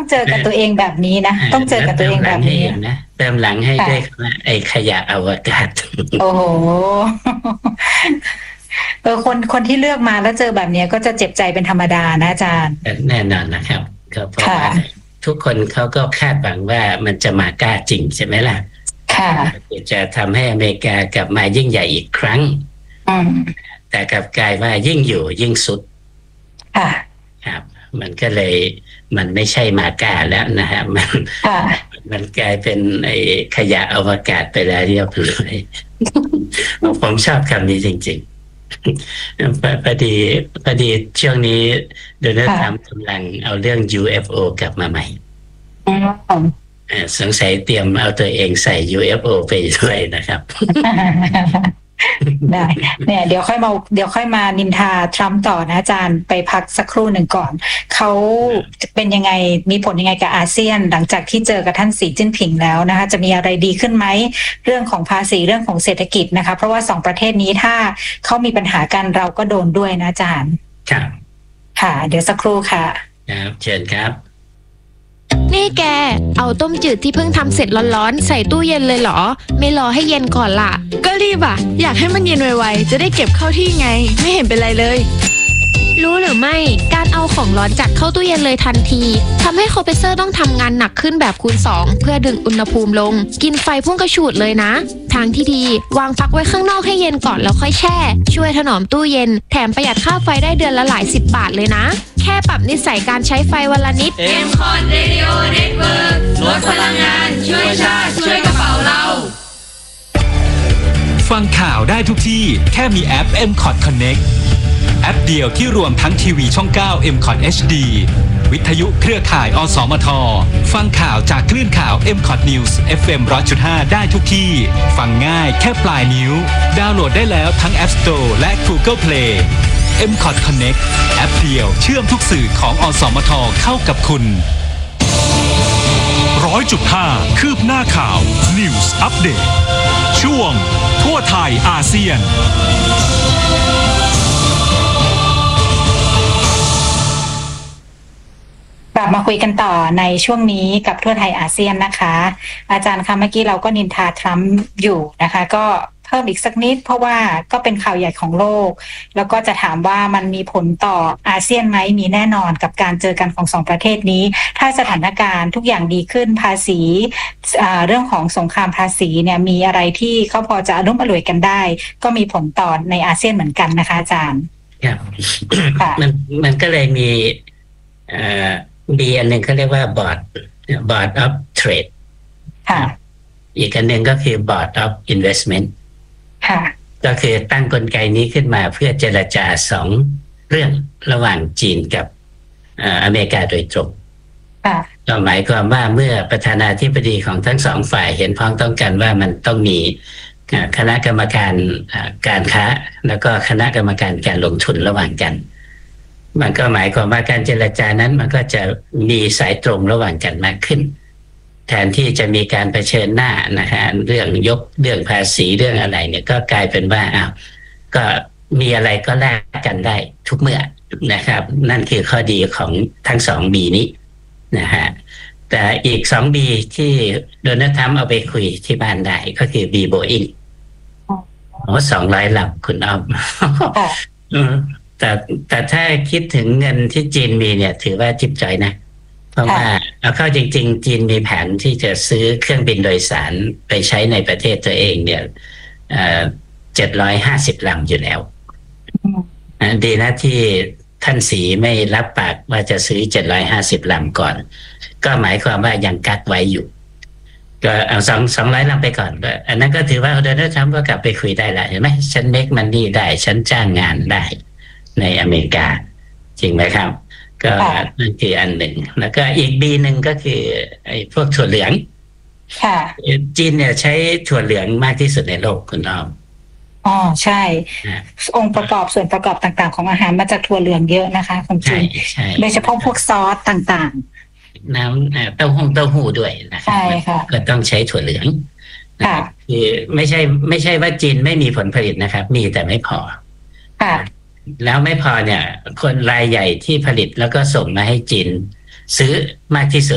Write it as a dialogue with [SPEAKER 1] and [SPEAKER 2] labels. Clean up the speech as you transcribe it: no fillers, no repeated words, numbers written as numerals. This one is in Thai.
[SPEAKER 1] เจอกับตัวเองแบบนี้นะต้องเจอกับตัวเองแบบนี้
[SPEAKER 2] นะเติมหลังให้ด้วยไอ้ขยะอวกาศ
[SPEAKER 1] โอ้โหคนที่เลือกมาแล้วเจอแบบนี้ก็จะเจ็บใจเป็นธรรมดานะอาจารย์
[SPEAKER 2] แน่นอนนะครับก็เพราะว่าทุกคนเขาก็คาดหวังว่ามันจะมากล้าจริงใช่ไหมล่ะ
[SPEAKER 1] ค่ะ
[SPEAKER 2] จะทำให้อเมริกากลับมายิ่งใหญ่อีกครั้งแต่กลับกลายว่ายิ่งอยู่ยิ่งสุดครับมันก็เลยมันไม่ใช่มากล้าแล้วนะฮะมันกลายเป็นไอ้ขยะอวกาศไปแล้วเรียบร้อยผมชอบคำนี้จริงๆพอดีช่วงนี้โดนัลด์ทรัมป์กำลังเอาเรื่อง UFO กลับมาใหม่สงสัยเตรียมเอาตัวเองใส่ UFO ไปด้วยนะครับ
[SPEAKER 1] ได้เนี่ยเดี๋ยวค่อยมานินทาทรัมป์ต่อนะอาจารย์ไปพักสักครู่หนึ่งก่อนเขาจะเป็นยังไงมีผลยังไงกับอาเซียนหลังจากที่เจอกับท่านสีจิ้นผิงแล้วนะคะจะมีอะไรดีขึ้นไหมเรื่องของภาษีเรื่องของเศรษฐกิจนะคะเพราะว่า2ประเทศนี้ถ้าเขามีปัญหากันเราก็โดนด้วยนะอาจารย์
[SPEAKER 2] ครับ
[SPEAKER 1] ค่ะเดี๋ยวสักครู่ค่ะ
[SPEAKER 2] ครับเชิญครับ
[SPEAKER 3] นี่แกเอาต้มจืดที่เพิ่งทำเสร็จร้อนๆใส่ตู้เย็นเลยเหรอไม่รอให้เย็นก่อนล่ะ
[SPEAKER 4] ก็รีบอ่ะอยากให้มันเย็นไวๆจะได้เก็บเข้าที่ไงไม่เห็นเป็นไรเลย
[SPEAKER 3] รู้หรือไม่การเอาของร้อนจัดเข้าตู้เย็นเลยทันทีทำให้คอมเพรสเซอร์ต้องทำงานหนักขึ้นแบบคูณ2เพื่อดึงอุณหภูมิลงกินไฟพุ่งกระฉูดเลยนะทางที่ดีวางพักไว้ข้างนอกให้เย็นก่อนแล้วค่อยแช่ช่วยถนอมตู้เย็นแถมประหยัดค่าไฟได้เดือนละหลาย10 บาทเลยนะแค่ปรับนิสัยการใช้ไฟวันละนิด
[SPEAKER 5] M-KOT Radio Network ลดพลังงานช่วยชาติช่วยกระเป๋าเรา
[SPEAKER 6] ฟังข่าวได้ทุกที่แค่มีแอป M-KOT Connect แอปเดียวที่รวมทั้งทีวีช่อง 9 M-KOT HD วิทยุเครือข่ายอสมทฟังข่าวจากคลื่นข่าว M-KOT News FM 100.5 ได้ทุกที่ฟังง่ายแค่ปลายนิ้วดาวน์โหลดได้แล้วทั้ง App Store และ Google Play M-KOT Connect แอปเดียวเชื่อมทุกสื่อของอสมทเข้ากับคุณ
[SPEAKER 7] 100.5 คืบหน้าข่าว News Update ช่วงทั่วไทยอาเซียน
[SPEAKER 1] กลับมาคุยกันต่อในช่วงนี้กับทั่วไทยอาเซียนนะคะอาจารย์คะเมื่อกี้เราก็นินทาทรัมป์อยู่นะคะก็เพิ่มอีกสักนิดเพราะว่าก็เป็นข่าวใหญ่ของโลกแล้วก็จะถามว่ามันมีผลต่ออาเซียนไหมมีแน่นอนกับการเจอกันของ2ประเทศนี้ถ้าสถานการณ์ทุกอย่างดีขึ้นภาษีเรื่องของสงครามภาษีเนี่ยมีอะไรที่เขาพอจะอารมณ์อร่วยกันได้ก็มีผลต่อในอาเซียนเหมือนกันนะคะอาจารย์
[SPEAKER 2] ครับมันก็เลยมีอันหนึ่งเขาเรียกว่า board of trade
[SPEAKER 1] ค่ะ
[SPEAKER 2] อีกอันหนึ่งก็คือ board of investment
[SPEAKER 1] ค่ะ
[SPEAKER 2] ก็คือตั้งกลไกนี้ขึ้นมาเพื่อเจรจา2เรื่องระหว่างจีนกับอเมริกาโดยตรงก็หมายความว่าเมื่อประธานาธิบดีของทั้ง2ฝ่ายเห็นพ้องต้องกันว่ามันต้องมีคณะกรรมการการค้าแล้วก็คณะกรรมการการลงทุนระหว่างกันมันก็หมายความว่าการเจรจานั้นมันก็จะมีสายตรงระหว่างกันมากขึ้นแทนที่จะมีการเผชิญหน้านะฮะเรื่องภาษีเรื่องอะไรเนี่ยก็กลายเป็นว่าก็มีอะไรก็แลกกันได้ทุกเมื่อนะครับนั่นคือข้อดีของทั้ง2 B นี้นะฮะแต่อีก2 B ที่โดนัลด์ทรัมป์เอาไปคุยที่บ้านได้ก็คือ B Boeing 200 ลำคุณอ้อมแต่ถ้าคิดถึงเงินที่จีนมีเนี่ยถือว่าจิ๊บจ้อยนะเพราะว่าเอาเข้าจริงๆจีนมีแผนที่จะซื้อเครื่องบินโดยสารไปใช้ในประเทศตัวเองเนี่ย750 ลำอยู่แล้วดีนะที่ท่านสีไม่รับปากว่าจะซื้อ750 ลำก่อนก็หมายความว่ายังกักไว้อยู่ก็เอา200 ลำไปก่อนก็อันนั้นก็ถือว่าโดนัลด์ทรัมป์ก็กลับไปคุยได้ละเห็นไหมฉันเมคมันนี่ได้ฉันจ้างงานได้ในอเมริกาจริงไหมครับก็นั่นคืออันหนึ่งแล้วก็อีก B หนึ่งก็คือไอ้พวกถั่วเหลืองจีนเนี่ยใช้ถั่วเหลืองมากที่สุดในโลกคุณอ้อม
[SPEAKER 1] ใช่องค์ประกอบส่วนประกอบต่างๆของอาหารมาจากถั่วเหลืองเยอะนะคะของจีนโดยเฉพาะพวกซอสต่าง
[SPEAKER 2] ๆน้ำเต้าหู้ด้วยนะครับก็ต้องใช้ถั่วเหลืองคือไม่ใช่ว่าจีนไม่มีผลผลิตนะครับมีแต่ไม่พอแล้วไม่พอเนี่ยคนรายใหญ่ที่ผลิตแล้วก็ส่งมาให้จีนซื้อมากที่สุด